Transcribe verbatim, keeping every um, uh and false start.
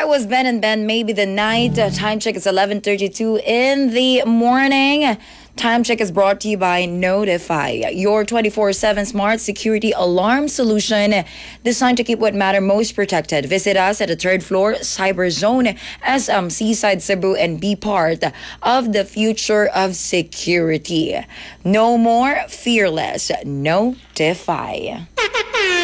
That was Ben and Ben, Maybe the Night. Uh, time check is eleven thirty-two in the morning. Time check is brought to you by Notify, your twenty-four seven smart security alarm solution designed to keep what matter most protected. Visit us at the third floor, Cyber Zone, S M Seaside Cebu, and be part of the future of security. No more fearless. Notify.